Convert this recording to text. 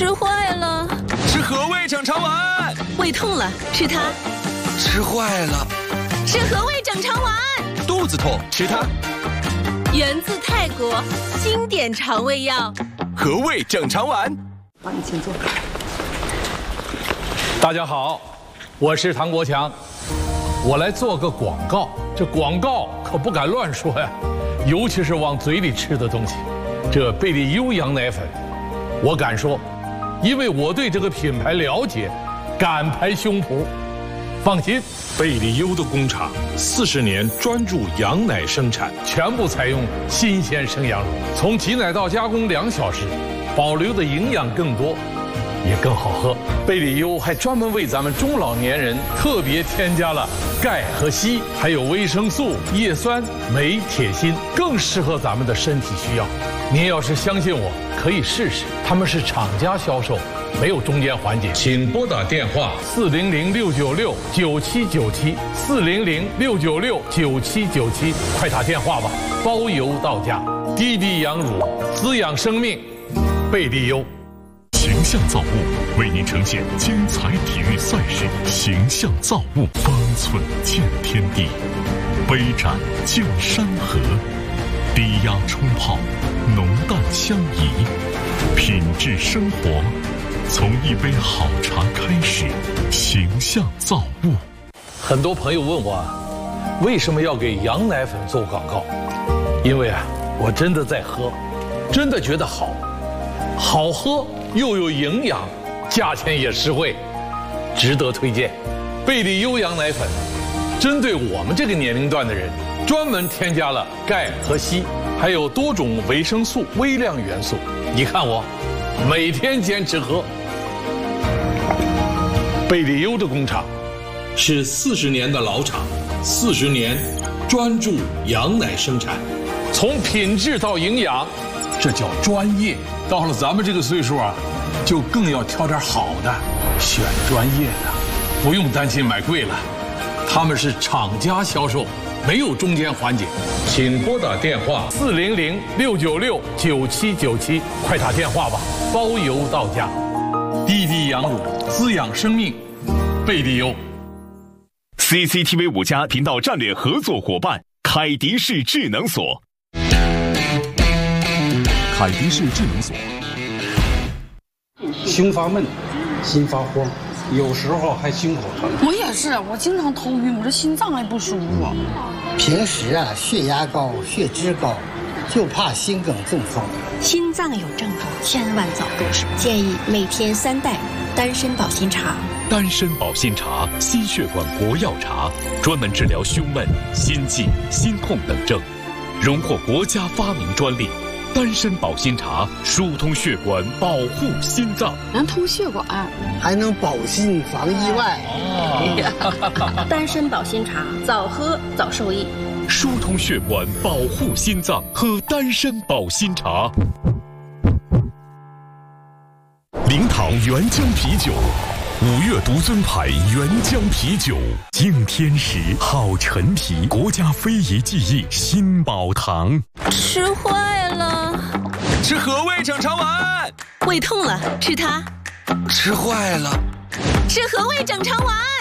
吃坏了。 吃和味整肠丸。 胃痛了，吃它。 吃坏了。 吃和味整肠丸。 肚子痛，吃它。 源自泰国，经典肠胃药。 和味整肠丸。 好，你请坐。 大家好，我是唐国强，我来做个广告。这广告可不敢乱说呀，尤其是往嘴里吃的东西。这贝利优羊奶粉，我敢说，因为我对这个品牌了解，敢拍胸脯。放心， 贝利优的工厂40年专注羊奶生产， 全部采用新鲜生羊乳，从挤奶到加工2小时，保留的营养更多，也更好喝。贝利优还专门为咱们中老年人特别添加了钙和硒，还有维生素、叶酸、镁、铁、锌，更适合咱们的身体需要。您要是相信我，可以试试。他们是厂家销售，没有中间环节。请拨打电话400-696-9797，400-696-9797，快打电话吧，包邮到家。滴滴羊乳，滋养生命，贝利优。 形象造物为您呈现精彩体育赛事，形象造物，方寸见天地，杯盏见山河，低压冲泡，浓淡相宜，品质生活，从一杯好茶开始。形象造物。 很多朋友问我，为什么要给羊奶粉做广告？因为我真的在喝，真的觉得好喝又有营养，价钱也实惠，值得推荐。贝利优羊奶粉针对我们这个年龄段的人，专门添加了钙和硒，还有多种维生素、微量元素。你看我每天坚持喝。贝利优的工厂是40年的老厂，40年专注羊奶生产，从品质到营养，这叫专业。到了咱们这个岁数就更要挑点好的，选专业的，不用担心买贵了。他们是厂家销售，没有中间环节。请拨打电话400-696-9797，快打电话吧，包邮到家。滴滴羊乳，滋养生命，贝利优。 CCTV 5家频道战略合作伙伴凯迪仕智能锁。凯迪仕智能锁。 胸发闷，心发慌，有时候还心口疼。 我也是，我经常头晕，我这心脏还不舒服。 平时血压高、血脂高，就怕心梗中风。 心脏有症状，千万早动手。建议每天3袋丹参保心茶。 丹参保心茶，心血管国药茶，专门治疗胸闷、心悸、心痛等症，荣获国家发明专利。丹参保心茶疏通血管，保护心脏， 能通血管， 还能保心防意外。 丹参保心茶，早喝早受益。 疏通血管，保护心脏，喝丹参保心茶。 临淌原浆啤酒，5月独尊牌原浆啤酒，敬天时，好陈皮，国家非遗技艺新宝堂。 吃坏了。 吃和味整肠丸。 胃痛了，吃它。 吃坏了。 吃和味整肠丸。